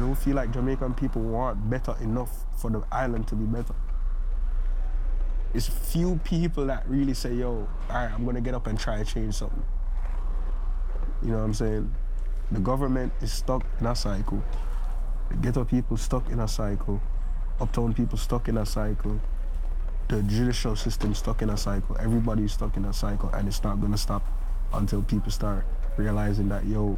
don't feel like Jamaican people want better enough for the island to be better. It's few people that really say, yo, all right, I'm gonna get up and try to change something. You know what I'm saying? The government is stuck in a cycle. The ghetto people stuck in a cycle. Uptown people stuck in a cycle. The judicial system stuck in a cycle. Everybody's stuck in a cycle, and it's not gonna stop until people start realizing that, yo,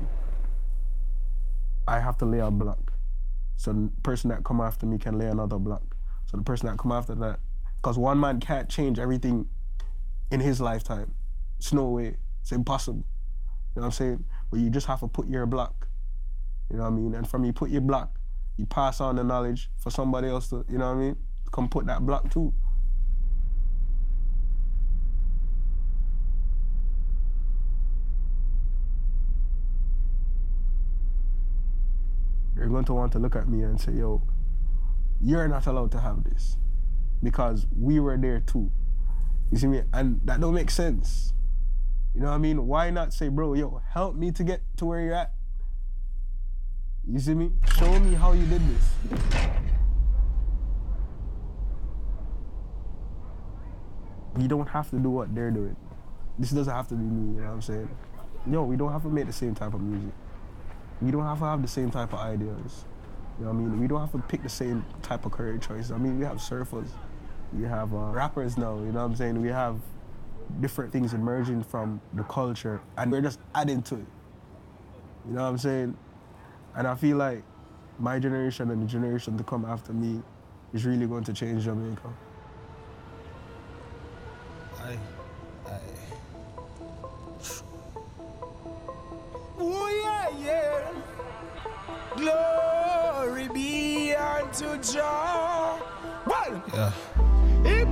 I have to lay a block. So the person that come after me can lay another block. So the person that come after that, because one man can't change everything in his lifetime. It's no way, it's impossible. You know what I'm saying? But you just have to put your block. You know what I mean? And from you put your block, you pass on the knowledge for somebody else to, you know what I mean? Come put that block too. You're going to want to look at me and say, yo, you're not allowed to have this because we were there too. You see me? And that don't make sense. You know what I mean? Why not say, bro, yo, help me to get to where you're at? You see me? Show me how you did this. We don't have to do what they're doing. This doesn't have to be me, you know what I'm saying? Yo, we don't have to make the same type of music. We don't have to have the same type of ideas. You know what I mean? We don't have to pick the same type of career choices. I mean, we have surfers, we have rappers now, you know what I'm saying? We have different things emerging from the culture, and we're just adding to it. You know what I'm saying? And I feel like my generation and the generation to come after me is really going to change Jamaica. Oh yeah, yeah. Glory be unto Jah. Well, yeah. Hip